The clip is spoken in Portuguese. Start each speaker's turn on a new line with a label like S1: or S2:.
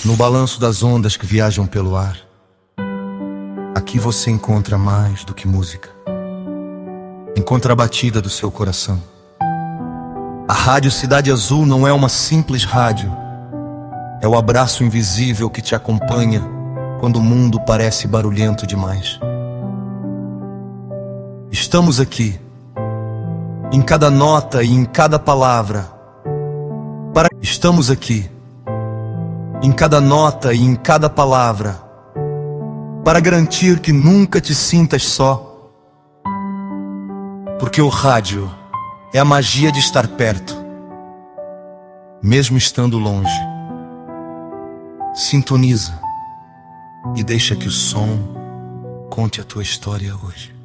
S1: No balanço das ondas que viajam pelo ar, aqui você encontra mais do que música. Encontra a batida do seu coração. A Rádio Cidade Azul não é uma simples rádio. É o abraço invisível que te acompanha quando o mundo parece barulhento demais. Estamos aqui, em cada nota e em cada palavra. Estamos aqui, em cada nota e em cada palavra, para garantir que nunca te sintas só. Porque o rádio é a magia de estar perto, mesmo estando longe. Sintoniza e deixa que o som conte a tua história hoje.